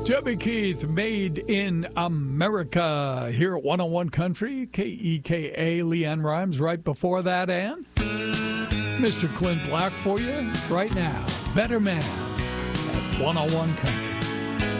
Debbie Keith, Made in America, here at 101 Country, KEKA. Leanne Rhymes right before that, and Mr. Clint Black for you right now. Better Man at 101 Country.